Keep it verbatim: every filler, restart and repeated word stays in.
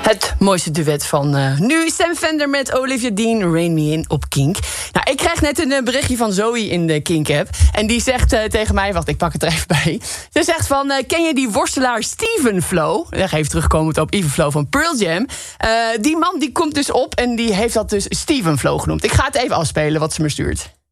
Het mooiste duet van uh, nu. Sam Fender met Olivia Dean, Rain Me In op Kink. Nou, ik krijg net een uh, berichtje van Zoe in de Kink-app. En die zegt uh, tegen mij... Wacht, ik pak het er even bij. Ze zegt van, uh, ken je die worstelaar Steven Flow? Even terugkomend op Even Flow van Pearl Jam. Uh, die man die komt dus op en die heeft dat dus Steven Flow genoemd. Ik ga het even afspelen wat ze me stuurt.